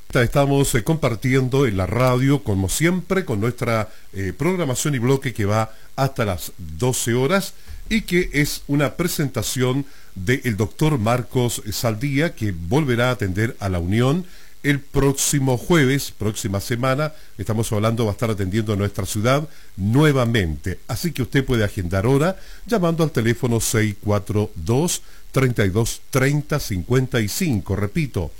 Estamos compartiendo en la radio, como siempre, con nuestra programación y bloque que va hasta las 12 horas y que es una presentación del doctor Marcos Saldía, que volverá a atender a la Unión el próximo jueves, próxima semana. Estamos hablando, va a estar atendiendo a nuestra ciudad nuevamente. Así que usted puede agendar hora llamando al teléfono 642-3230-55. Repito,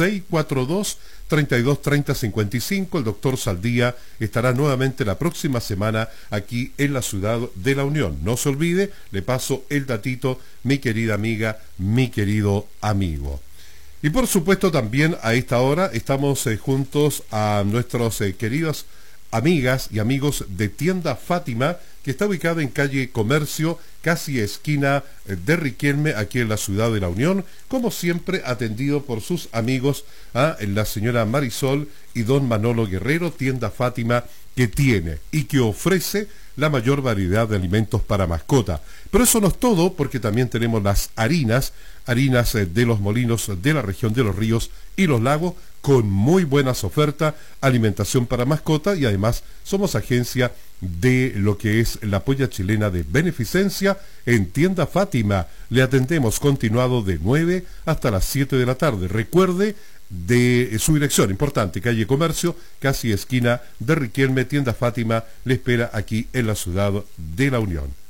642-3230-55. El doctor Saldía estará nuevamente la próxima semana aquí en la ciudad de la Unión. No se olvide, le paso el datito, mi querida amiga, mi querido amigo. Y por supuesto también a esta hora estamos juntos a nuestros queridas amigas y amigos de Tienda Fátima, que está ubicada en calle Comercio, casi esquina de Riquelme, aquí en la ciudad de la Unión, como siempre atendido por sus amigos, la señora Marisol y don Manolo Guerrero. Tienda Fátima, que tiene y que ofrece la mayor variedad de alimentos para mascota. Pero eso no es todo, porque también tenemos las harinas de los molinos de la región de los ríos y los lagos, con muy buenas ofertas, alimentación para mascota, y además somos agencia de lo que es la polla chilena de beneficencia. En Tienda Fátima le atendemos continuado de 9 hasta las 7 de la tarde. Recuerde de su dirección, importante, calle Comercio, casi esquina de Riquelme. Tienda Fátima le espera aquí en la ciudad de la Unión.